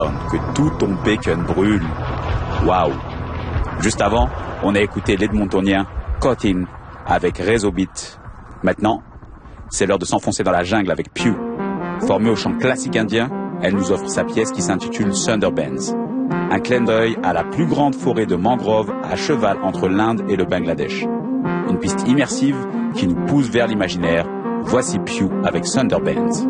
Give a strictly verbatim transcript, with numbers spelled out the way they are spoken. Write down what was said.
que tout ton bacon brûle. Waouh. Juste avant, on a écouté l'Edmontonien Cottin avec Réseau Beat. Maintenant, c'est l'heure de s'enfoncer dans la jungle avec Pew. Formée au chant classique indien, elle nous offre sa pièce qui s'intitule Sundarbans. Un clin d'œil à la plus grande forêt de mangroves à cheval entre l'Inde et le Bangladesh. Une piste immersive qui nous pousse vers l'imaginaire. Voici Pew avec Sundarbans.